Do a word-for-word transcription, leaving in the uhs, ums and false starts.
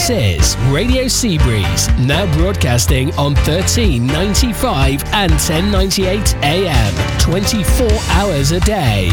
This is Radio Seabreeze, now broadcasting on thirteen ninety-five and ten ninety-eight A M, twenty-four hours a day.